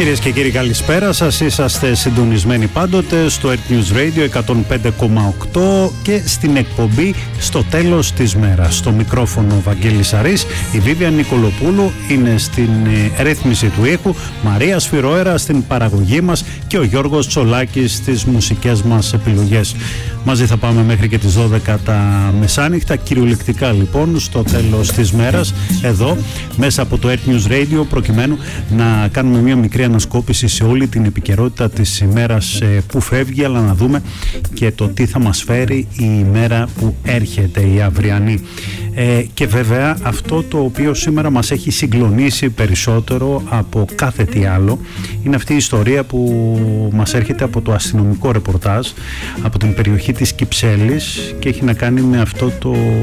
Κυρίες και κύριοι, καλησπέρα σας. Είσαστε συντονισμένοι πάντοτε στο Earth News Radio 105,8 και στην εκπομπή Στο Τέλος της Μέρας. Στο μικρόφωνο Βαγγέλης Σαρής, η Βίβια Νικολοπούλου είναι στην ρύθμιση του ήχου, Μαρία Σφυροέρα στην παραγωγή μας και ο Γιώργος Τσολάκης στις μουσικές μας επιλογές. Μαζί θα πάμε μέχρι και τις 12 τα μεσάνυχτα, κυριολεκτικά λοιπόν στο τέλος της μέρας, εδώ μέσα από το Earth News Radio, προκειμένου να κάνουμε μια μικρή ανασκόπηση σε όλη την επικαιρότητα της ημέρας που φεύγει, αλλά να δούμε και το τι θα μας φέρει η ημέρα που έρχεται, η αυριανή. Και βέβαια αυτό το οποίο σήμερα μας έχει συγκλονίσει περισσότερο από κάθε τι άλλο είναι αυτή η ιστορία που μας έρχεται από το αστυνομικό ρεπορτάζ από την περιοχή της Κυψέλης και έχει να κάνει με αυτό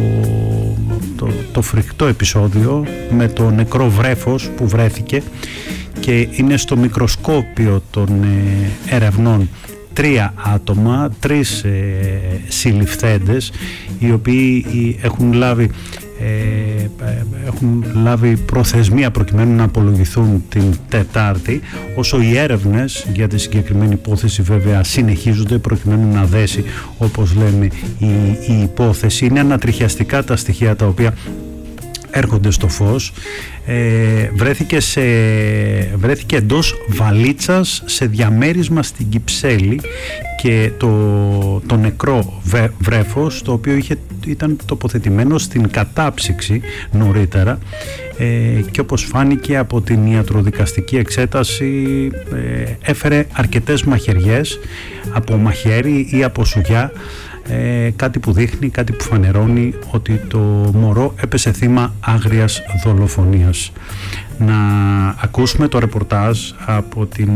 το φρικτό επεισόδιο με το νεκρό βρέφος που βρέθηκε και είναι στο μικροσκόπιο των ερευνών 3 άτομα, 3 συλληφθέντες οι οποίοι έχουν λάβει προθεσμία προκειμένου να απολογηθούν την Τετάρτη, όσο οι έρευνες για τη συγκεκριμένη υπόθεση βέβαια συνεχίζονται προκειμένου να δέσει, όπως λέμε, η υπόθεση. Είναι ανατριχιαστικά τα στοιχεία τα οποία έρχονται στο φως. Βρέθηκε εντός βαλίτσας σε διαμέρισμα στην Κυψέλη και το νεκρό βρέφος, το οποίο ήταν τοποθετημένο στην κατάψυξη νωρίτερα και όπως φάνηκε από την ιατροδικαστική εξέταση έφερε αρκετές μαχαιριές από μαχαίρι ή από σουγιά, κάτι που δείχνει, κάτι που φανερώνει ότι το μωρό έπεσε θύμα άγριας δολοφονίας. Να ακούσουμε το ρεπορτάζ από την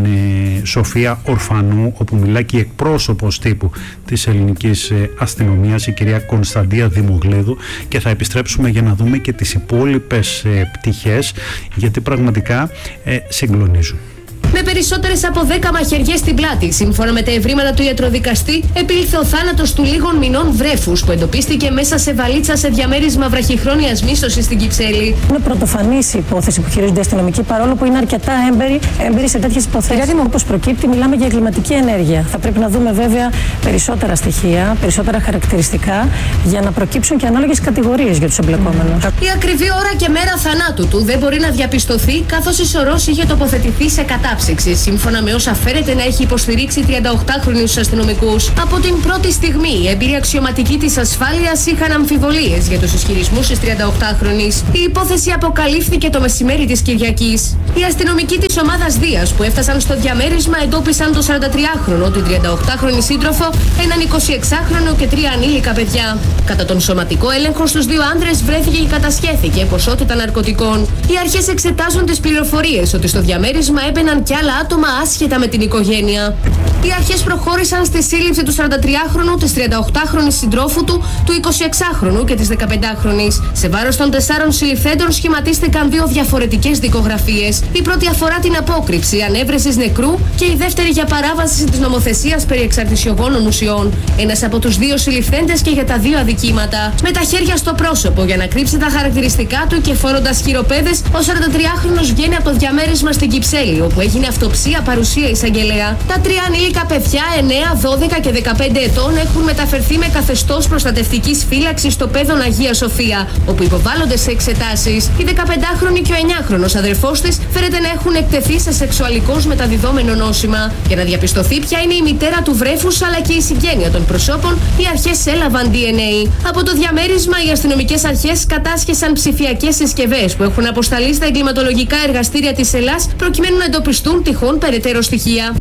Σοφία Ορφανού, όπου μιλάει και η εκπρόσωπος τύπου της ελληνικής αστυνομίας, η κυρία Κωνσταντία Δημογλίδου, και θα επιστρέψουμε για να δούμε και τις υπόλοιπες πτυχές, γιατί πραγματικά συγκλονίζουν. Με περισσότερες από 10 μαχαιριές στην πλάτη, σύμφωνα με τα ευρήματα του ιατροδικαστή, επήλθε ο θάνατος του λίγων μηνών βρέφους που εντοπίστηκε μέσα σε βαλίτσα σε διαμέρισμα βραχυχρόνιας μίσθωσης στην Κυψέλη. Είναι πρωτοφανής η υπόθεση που χειρίζονται οι αστυνομικοί, παρόλο που είναι αρκετά έμπειροι σε τέτοιες υποθέσεις. Γιατί όπως προκύπτει, μιλάμε για εγκληματική ενέργεια. Θα πρέπει να δούμε βέβαια περισσότερα στοιχεία, περισσότερα χαρακτηριστικά, για να προκύψουν και ανάλογες κατηγορίες για τους εμπλεκόμενους. Η ακριβή ώρα και μέρα θανάτου του δεν μπορεί να διαπιστωθεί, καθώς η σωρός είχε τοποθετηθεί σε κατάψυξη. Σύμφωνα με όσα φέρεται να έχει υποστηρίξει 38χρονους αστυνομικούς. Από την πρώτη στιγμή, οι έμπειροι αξιωματικοί της ασφάλειας είχαν αμφιβολίες για τους ισχυρισμούς της 38χρονης. Η υπόθεση αποκαλύφθηκε το μεσημέρι της Κυριακής. Οι αστυνομικοί της ομάδας Δίας που έφτασαν στο διαμέρισμα εντόπισαν το 43χρονο, την 38χρονη σύντροφο, έναν 26χρονο και 3 ανήλικα παιδιά. Κατά τον σωματικό έλεγχο στους 2 άντρες βρέθηκε και κατασχέθηκε ποσότητα ναρκωτικών. Οι αρχές εξετάζουν τις πληροφορίες ότι στο διαμέρισμα έμπαιναν και άλλα άτομα άσχετα με την οικογένεια. Οι αρχές προχώρησαν στη σύλληψη του 43χρονου, της 38χρονης συντρόφου του 26χρονου και της 15χρονης. Σε βάρος των 4 συλληφθέντων σχηματίστηκαν 2 διαφορετικές δικογραφίες. Η πρώτη αφορά την απόκρυψη ανέβρεσης νεκρού και η δεύτερη για παράβαση της νομοθεσίας περί εξαρτησιογόνων ουσιών. Ένας από τους 2 συλληφθέντες και για τα 2 αδικήματα. Με τα χέρια στο πρόσωπο για να κρύψει τα χαρακτηριστικά του και φορώντας χειροπέδες, ο 43χρονος βγαίνει από το διαμέρισμα στην Κυψέλη, όπου έγινε αυτοψία παρουσία εισαγγελέα. Τα 3 ανήλικα παιδιά, 9, 12 και 15 ετών, έχουν μεταφερθεί με καθεστώς προστατευτικής φύλαξης στο Παιδόν Αγία Σοφία, όπου υποβάλλονται σε εξετάσεις. Η 15χρονη και ο 9χρονος αδερφός της φέρεται να έχουν εκτεθεί σε σεξουαλικώς μεταδιδόμενο νόσημα. Για να διαπιστωθεί ποια είναι η μητέρα του βρέφους αλλά και η συγγένεια των προσώπων, οι αρχές έλαβαν DNA. Από το διαμέρισμα, οι αστυνομικές αρχές κατάσχεσαν ψηφιακές συσκευές που έχουν αποσταλεί στα εγκληματολογικά εργαστήρια της Ελλάς προκειμένου να εντοπιστούν τυχόν περαιτέρω στοιχεία.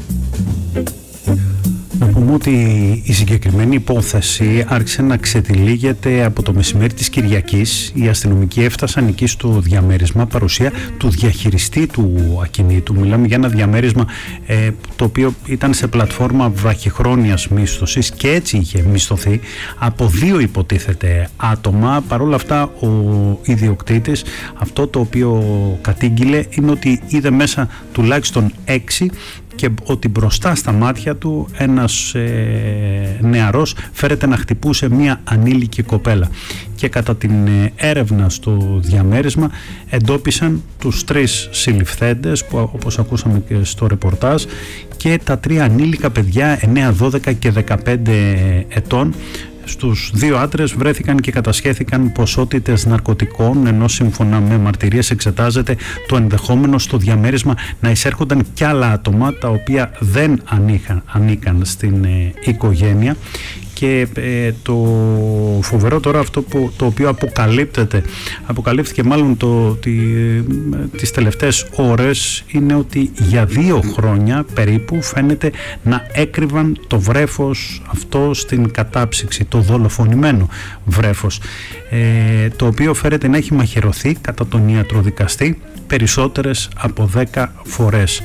Να πούμε ότι η συγκεκριμένη υπόθεση άρχισε να ξετυλίγεται από το μεσημέρι της Κυριακής. Οι αστυνομικοί έφτασαν εκεί στο διαμέρισμα παρουσία του διαχειριστή του ακινήτου. Μιλάμε για ένα διαμέρισμα το οποίο ήταν σε πλατφόρμα βραχυχρόνιας μίσθωσης και έτσι είχε μισθωθεί από 2 υποτίθεται άτομα. Παρ' όλα αυτά ο ιδιοκτήτης αυτό το οποίο κατήγγειλε είναι ότι είδε μέσα τουλάχιστον 6 και ότι μπροστά στα μάτια του ένας νεαρός φέρεται να χτυπούσε μία ανήλικη κοπέλα. και κατά την έρευνα στο διαμέρισμα εντόπισαν τους 3 συλληφθέντες που, όπως ακούσαμε και στο ρεπορτάζ, και τα 3 ανήλικα παιδιά 9, 12 και 15 ετών. Στους 2 άντρες βρέθηκαν και κατασχέθηκαν ποσότητες ναρκωτικών, ενώ σύμφωνα με μαρτυρίες εξετάζεται το ενδεχόμενο στο διαμέρισμα να εισέρχονταν κι άλλα άτομα τα οποία δεν ανήκαν στην οικογένεια. Και το φοβερό τώρα, αυτό το οποίο αποκαλύφθηκε μάλλον τις τελευταίες ώρες, είναι ότι για 2 χρόνια περίπου φαίνεται να έκρυβαν το βρέφος αυτό στην κατάψυξη, το δολοφονημένο βρέφος, το οποίο φέρεται να έχει μαχαιρωθεί κατά τον ιατροδικαστή περισσότερες από 10 φορές.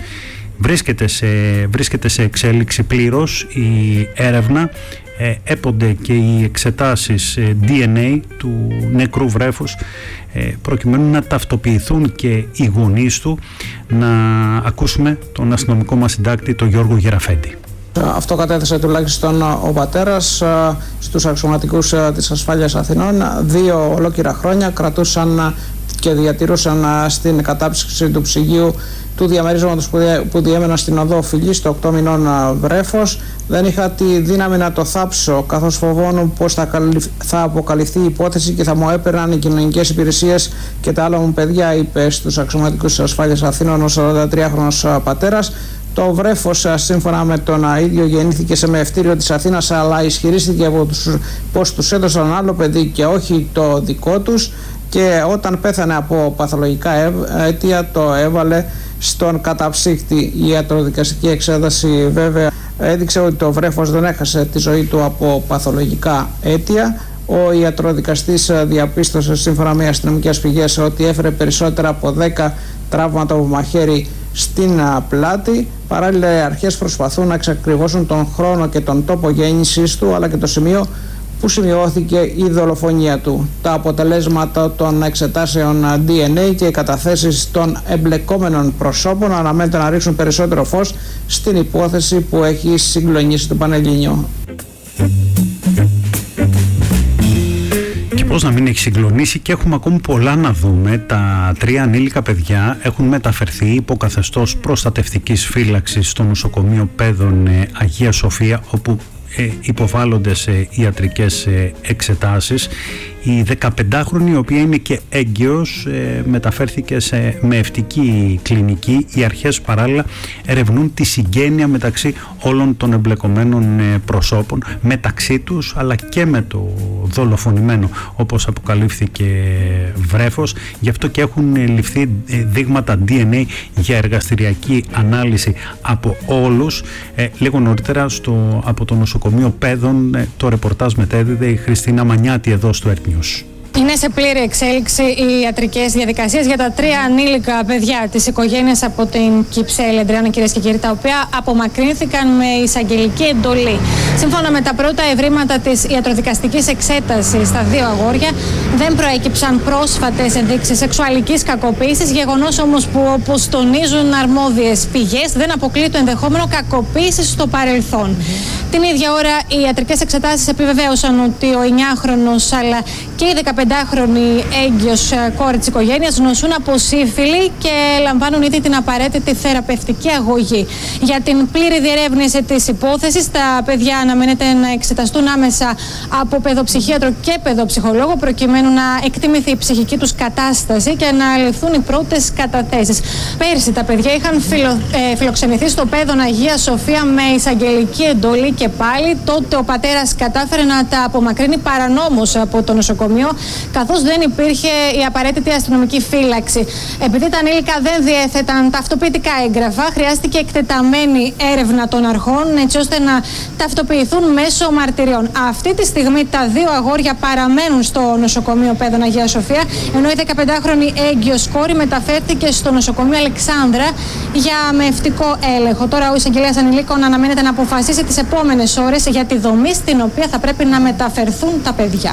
Βρίσκεται σε εξέλιξη πλήρως η έρευνα. Έπονται και οι εξετάσεις DNA του νεκρού βρέφους, προκειμένου να ταυτοποιηθούν και οι γονείς του. Να ακούσουμε τον αστυνομικό μας συντάκτη, τον Γιώργο Γεραφέντη. Αυτό κατέθεσε τουλάχιστον ο πατέρας στους αξιωματικούς της Ασφάλειας Αθηνών. 2 ολόκληρα χρόνια κρατούσαν και διατηρούσαν στην κατάψυξη του ψυγείου του διαμερίσματος που διέμενα στην οδό Φιλής στο 8 μηνών βρέφος. Δεν είχα τη δύναμη να το θάψω, καθώς φοβόμουν πως θα αποκαλυφθεί η υπόθεση και θα μου έπαιρναν οι κοινωνικές υπηρεσίες και τα άλλα μου παιδιά, είπε στους αξιωματικούς της Ασφάλειας Αθήνων ο 43χρονος πατέρας. Το βρέφος, σύμφωνα με τον ίδιο, γεννήθηκε σε μεευτήριο της Αθήνας, αλλά ισχυρίστηκε πως τους έδωσαν άλλο παιδί και όχι το δικό τους, και όταν πέθανε από παθολογικά αίτια το έβαλε στον καταψύκτη. Η ιατροδικαστική εξέταση βέβαια έδειξε ότι το βρέφος δεν έχασε τη ζωή του από παθολογικά αίτια. Ο ιατροδικαστής διαπίστωσε, σύμφωνα με αστυνομικές πηγές, ότι έφερε περισσότερα από 10 τραύματα από μαχαίρι στην πλάτη. Παράλληλα, οι αρχές προσπαθούν να εξακριβώσουν τον χρόνο και τον τόπο γέννησης του, αλλά και το σημείο που σημειώθηκε η δολοφονία του. Τα αποτελέσματα των εξετάσεων DNA και οι καταθέσεις των εμπλεκόμενων προσώπων αναμένεται να ρίξουν περισσότερο φως στην υπόθεση που έχει συγκλονίσει το Πανελλήνιο. Και πώς να μην έχει συγκλονίσει, και έχουμε ακόμη πολλά να δούμε. Τα 3 ανήλικα παιδιά έχουν μεταφερθεί υπό καθεστώς προστατευτικής φύλαξης στο νοσοκομείο Πέδων Αγία Σοφία, όπου υποβάλλονται σε ιατρικές εξετάσεις. Η 15χρονη, η οποία είναι και έγκυος, μεταφέρθηκε σε μεευτική κλινική. Οι αρχές παράλληλα ερευνούν τη συγγένεια μεταξύ όλων των εμπλεκομένων προσώπων, μεταξύ τους αλλά και με το δολοφονημένο, όπως αποκαλύφθηκε, βρέφος. Γι' αυτό και έχουν ληφθεί δείγματα DNA για εργαστηριακή ανάλυση από όλους. Λίγο νωρίτερα από το νοσοκομείο Πέδων το ρεπορτάζ μετέδιδε η Χριστίνα Μανιάτη εδώ στο Earth News. Είναι σε πλήρη εξέλιξη οι ιατρικές διαδικασίες για τα 3 ανήλικα παιδιά της οικογένειας από την Κυψέλη, Αντριάννα, κυρίες και κύριοι, τα οποία απομακρύνθηκαν με εισαγγελική εντολή. Σύμφωνα με τα πρώτα ευρήματα της ιατροδικαστικής εξέτασης, τα 2 αγόρια δεν προέκυψαν πρόσφατες ενδείξεις σεξουαλικής κακοποίησης, γεγονός όμως που, όπως τονίζουν αρμόδιες πηγές, δεν αποκλείει το ενδεχόμενο κακοποίησης στο παρελθόν. Την ίδια ώρα οι ιατρικές εξετάσεις επιβεβαίωσαν ότι ο 9χρονος αλλά και η 15χρονη έγκυος κόρη της οικογένειας νοσούν από σύφυλλη και λαμβάνουν ήδη την απαραίτητη θεραπευτική αγωγή. Για την πλήρη διερεύνηση της υπόθεσης, τα παιδιά αναμένεται να εξεταστούν άμεσα από παιδοψυχίατρο και παιδοψυχολόγο, προκειμένου να εκτιμηθεί η ψυχική τους κατάσταση και να ληφθούν οι πρώτες καταθέσεις. Πέρσι τα παιδιά είχαν φιλοξενηθεί στο Πέδον Αγία Σοφία με εισαγγελική εντολή και πάλι. Τότε ο πατέρας κατάφερε να τα απομακρύνει παρανόμως από το νοσοκομείο, καθώς δεν υπήρχε η απαραίτητη αστυνομική φύλαξη. Επειδή τα ανήλικα δεν διέθεταν ταυτοποιητικά έγγραφα, χρειάστηκε εκτεταμένη έρευνα των αρχών, έτσι ώστε να ταυτοποιηθούν μέσω μαρτυριών. Αυτή τη στιγμή τα 2 αγόρια παραμένουν στο νοσοκομείο Πέδων Αγία Σοφία, ενώ η 15χρονη έγκυος κόρη μεταφέρθηκε στο νοσοκομείο Αλεξάνδρα για μεευτικό έλεγχο. Τώρα ο εισαγγελέας ανηλίκων αναμένεται να αποφασίσει τις επόμενες ώρες για τη δομή στην οποία θα πρέπει να μεταφερθούν τα παιδιά.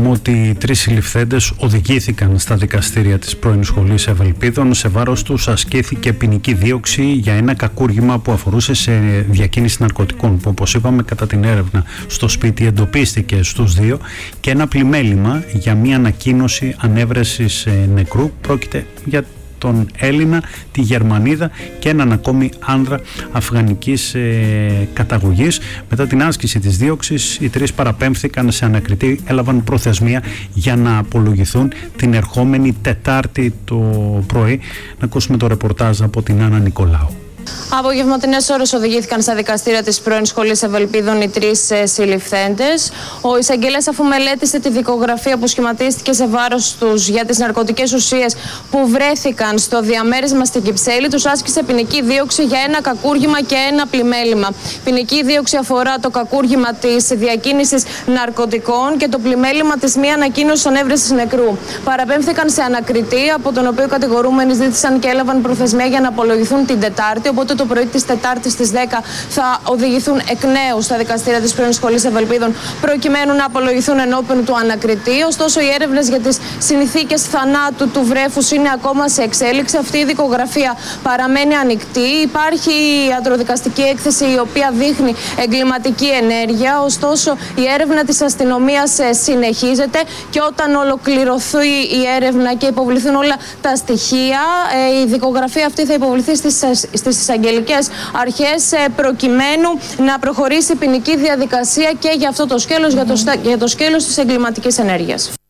πούμε ότι οι 3 συλληφθέντες οδηγήθηκαν στα δικαστήρια της πρώην σχολής Ευελπίδων. Σε βάρος τους ασκήθηκε ποινική δίωξη για ένα κακούργημα που αφορούσε σε διακίνηση ναρκωτικών, που όπως είπαμε κατά την έρευνα στο σπίτι εντοπίστηκε στους 2, και ένα πλημέλημα για μια ανακοίνωση ανέβρεσης νεκρού. Πρόκειται για τον Έλληνα, τη Γερμανίδα και έναν ακόμη άνδρα αφγανικής καταγωγής. Μετά την άσκηση της δίωξης, οι 3 παραπέμφθηκαν σε ανακριτή, έλαβαν προθεσμία για να απολογηθούν την ερχόμενη Τετάρτη το πρωί. Να ακούσουμε το ρεπορτάζ από την Άννα Νικολάου. Απογευματινές ώρες οδηγήθηκαν στα δικαστήρια της πρώην σχολής Ευελπίδων οι 3 συλληφθέντες. Ο εισαγγελέας, αφού μελέτησε τη δικογραφία που σχηματίστηκε σε βάρος τους για τις ναρκωτικές ουσίες που βρέθηκαν στο διαμέρισμα στην Κυψέλη, τους άσκησε ποινική δίωξη για ένα κακούργημα και ένα πλημέλημα. Ποινική δίωξη αφορά το κακούργημα της διακίνησης ναρκωτικών και το πλημέλημα της μη ανακοίνωσης ανέβρεσης νεκρού. Παραπέμφθηκαν σε ανακριτή, από τον οποίο οι κατηγορούμενοι ζήτησαν και έλαβαν προθεσμία για να απολογηθούν την Τετάρτη. Οπότε το πρωί της Τετάρτης στις 10 θα οδηγηθούν εκ νέου στα δικαστήρια της πρώην σχολής Ευελπίδων, προκειμένου να απολογηθούν ενώπιον του ανακριτή. Ωστόσο, οι έρευνες για τις συνθήκες θανάτου του βρέφους είναι ακόμα σε εξέλιξη. Αυτή η δικογραφία παραμένει ανοιχτή. Υπάρχει ιατροδικαστική έκθεση η οποία δείχνει εγκληματική ενέργεια. Ωστόσο, η έρευνα της αστυνομίας συνεχίζεται και όταν ολοκληρωθεί η έρευνα και υποβληθούν όλα τα στοιχεία, η δικογραφία αυτή θα υποβληθεί στις εισαγγελικές αρχές, προκειμένου να προχωρήσει η ποινική διαδικασία και για αυτό το σκέλος, για το σκέλος της εγκληματικής ενέργειας.